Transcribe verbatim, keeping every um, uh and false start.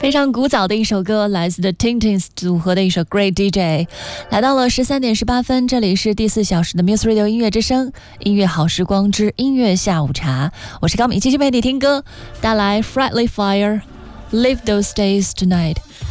非常古早的一首歌，来自 The Tintins 组合的一首 Great D J。 来到了十三点十八分，这里是第四小时的 Muse Radio 音乐之声，音乐好时光之音乐下午茶，我是高敏，继续陪你听歌，带来 Friendly Fire Live Those Days Tonight。